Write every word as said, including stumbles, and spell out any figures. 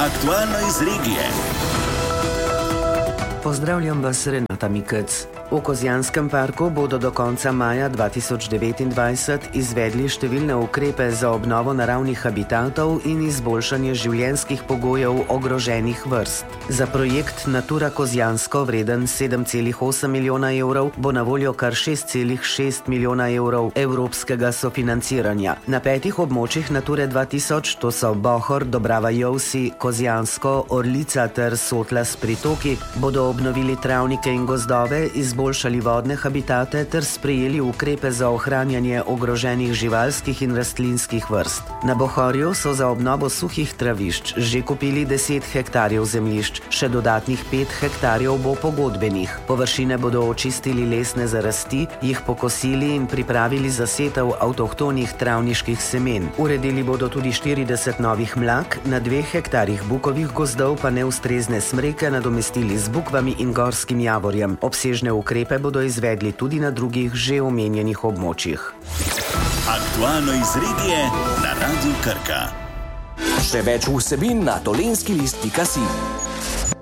Aktualno iz regije. Pozdravljam vas, Renata Mikec. V Kozjanskem parku bodo do konca maja dva tisoč devetindvajset izvedli številne ukrepe za obnovo naravnih habitatov in izboljšanje življenjskih pogojev ogroženih vrst. Za projekt Natura Kozjansko, vreden sedem celih osem milijona evrov, bo na voljo kar šest celih šest milijona evrov evropskega sofinanciranja. Na petih območjih Nature dva tisoč, to so Bohor, Dobrava Jovsi, Kozjansko, Orlica ter Sotla s pritoki, bodo obnovili travnike in gozdove, izboljšali vodne habitate ter sprejeli ukrepe za ohranjanje ogroženih živalskih in rastlinskih vrst. Na Bohorju so za obnovo suhih travišč že kupili deset hektarjev zemljišč, še dodatnih pet hektarjev bo pogodbenih. Površine bodo očistili lesne zarasti, jih pokosili in pripravili za setev avtohtonih travniških semen. Uredili bodo tudi štirideset novih mlak, na dveh hektarjih bukovih gozdov pa neustrezne smreke nadomestili z bukvami in gorskim javorjem. Obsežne ukrepe bodo izvedli tudi na drugih že omenjenih območjih. Aktualno iz regije na Radiu Krka. Še več vsebin na dolenski list pika si.